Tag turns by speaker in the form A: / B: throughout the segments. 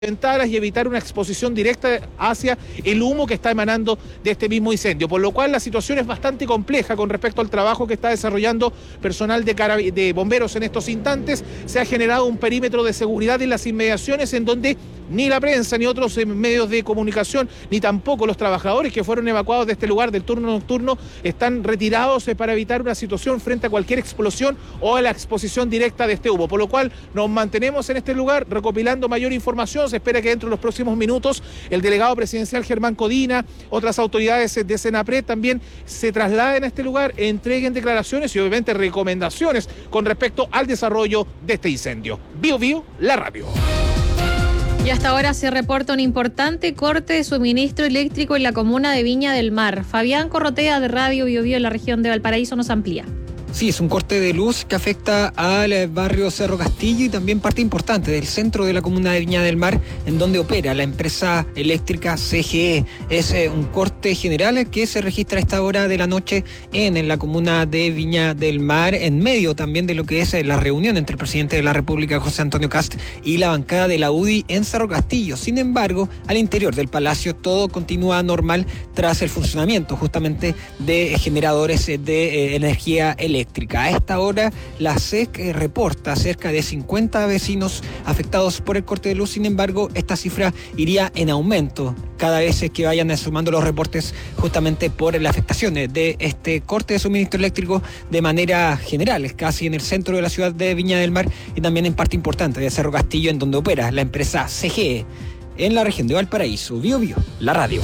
A: ventanas y evitar una exposición directa hacia el humo que está emanando de este mismo incendio, por lo cual la situación es bastante compleja con respecto al trabajo que está desarrollando personal de bomberos en estos instantes. Se ha generado un perímetro de seguridad en las inmediaciones en donde ni la prensa, ni otros medios de comunicación, ni tampoco los trabajadores que fueron evacuados de este lugar del turno nocturno están retirados para evitar una situación frente a cualquier explosión o a la exposición directa de este humo, por lo cual nos mantenemos en este lugar recopilando mayor información. Se espera que dentro de los próximos minutos el delegado presidencial Germán Codina, otras autoridades de Senapred también se trasladen a este lugar, entreguen declaraciones y obviamente recomendaciones con respecto al desarrollo de este incendio. Bio Bio, la radio.
B: Y hasta ahora se reporta un importante corte de suministro eléctrico en la comuna de Viña del Mar. Fabián Corrotea de Radio Bio Bio en la región de Valparaíso nos amplía.
C: Sí, es un corte de luz que afecta al barrio Cerro Castillo y también parte importante del centro de la comuna de Viña del Mar, en donde opera la empresa eléctrica CGE. Es un corte general que se registra a esta hora de la noche en la comuna de Viña del Mar, en medio también de lo que es la reunión entre el presidente de la República, José Antonio Kast, y la bancada de la UDI en Cerro Castillo. Sin embargo, al interior del palacio todo continúa normal tras el funcionamiento justamente de generadores de energía eléctrica. A esta hora la SEC reporta cerca de 50 vecinos afectados por el corte de luz. Sin embargo, esta cifra iría en aumento cada vez que vayan sumando los reportes justamente por las afectaciones de este corte de suministro eléctrico de manera general, casi en el centro de la ciudad de Viña del Mar y también en parte importante de Cerro Castillo, en donde opera la empresa CGE en la región de Valparaíso. Bio Bio, la radio.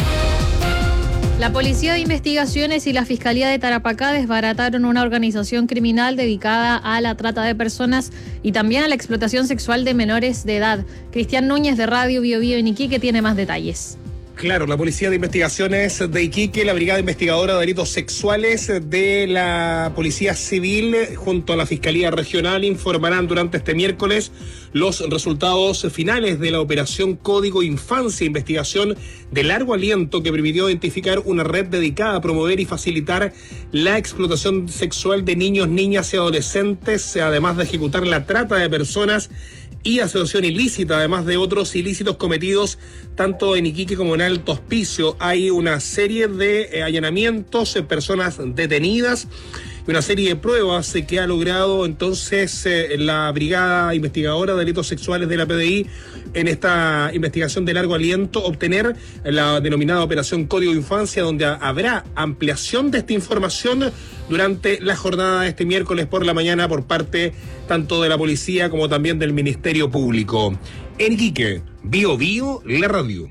B: La Policía de Investigaciones y la Fiscalía de Tarapacá desbarataron una organización criminal dedicada a la trata de personas y también a la explotación sexual de menores de edad. Cristian Núñez de Radio Bio Bio en Iquique tiene más detalles.
D: Claro, la Policía de Investigaciones de Iquique, la Brigada Investigadora de Delitos Sexuales de la Policía Civil, junto a la Fiscalía Regional, informarán durante este miércoles los resultados finales de la Operación Código Infancia, investigación de largo aliento que permitió identificar una red dedicada a promover y facilitar la explotación sexual de niños, niñas y adolescentes, además de ejecutar la trata de personas y asociación ilícita, además de otros ilícitos cometidos tanto en Iquique como en Alto Hospicio. Hay una serie de allanamientos, personas detenidas y una serie de pruebas que ha logrado entonces la Brigada Investigadora de Delitos Sexuales de la PDI en esta investigación de largo aliento, obtener la denominada Operación Código Infancia, donde habrá ampliación de esta información durante la jornada de este miércoles por la mañana por parte tanto de la policía como también del Ministerio Público. En Iquique, Bio Bio, la radio.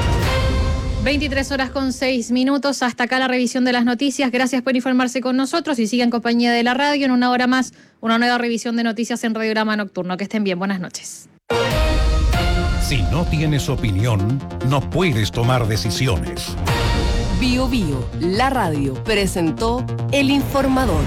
B: 23:06. Hasta acá la revisión de las noticias. Gracias por informarse con nosotros y siga en compañía de la radio. En una hora más, una nueva revisión de noticias en Radiograma Nocturno. Que estén bien. Buenas noches.
E: Si no tienes opinión, no puedes tomar decisiones.
F: Bio Bio, la radio, presentó El Informador.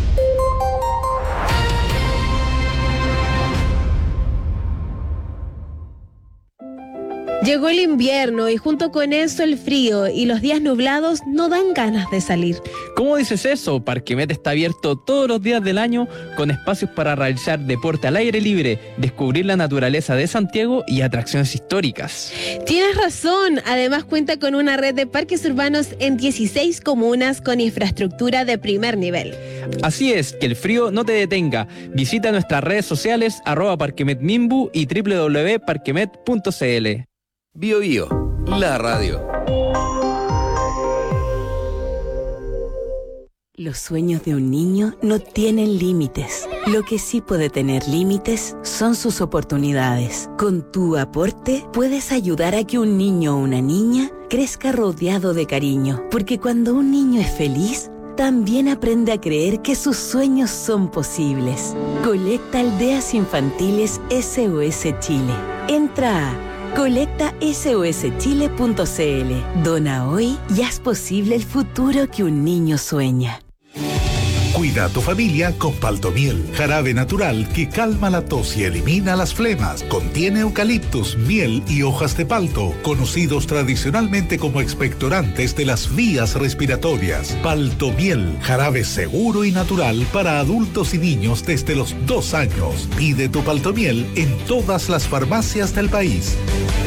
G: Llegó el invierno y junto con eso el frío y los días nublados no dan ganas de salir.
H: ¿Cómo dices eso? Parquemet está abierto todos los días del año con espacios para realizar deporte al aire libre, descubrir la naturaleza de Santiago y atracciones históricas.
G: Tienes razón, además cuenta con una red de parques urbanos en 16 comunas con infraestructura de primer nivel.
H: Así es, que el frío no te detenga. Visita nuestras redes sociales @parquemetmimbu y www.parquemet.cl.
I: Bio Bio, la radio.
J: Los sueños de un niño no tienen límites. Lo que sí puede tener límites son sus oportunidades. Con tu aporte puedes ayudar a que un niño o una niña crezca rodeado de cariño, porque cuando un niño es feliz, también aprende a creer que sus sueños son posibles. Colecta Aldeas Infantiles SOS Chile. Entra a colectasoschile.cl. Dona hoy y haz posible el futuro que un niño sueña.
K: Cuida a tu familia con Paltomiel, jarabe natural que calma la tos y elimina las flemas. Contiene eucaliptus, miel y hojas de palto, conocidos tradicionalmente como expectorantes de las vías respiratorias. Paltomiel, jarabe seguro y natural para adultos y niños desde los 2 años. Pide tu Paltomiel en todas las farmacias del país.